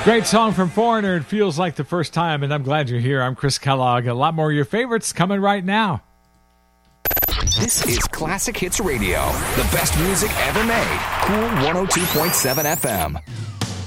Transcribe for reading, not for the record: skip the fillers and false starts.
Great song from Foreigner. It feels like the first time, and I'm glad you're here. I'm Chris Kellogg. A lot more of your favorites coming right now. This is Classic Hits Radio, the best music ever made. Cool 102.7 FM.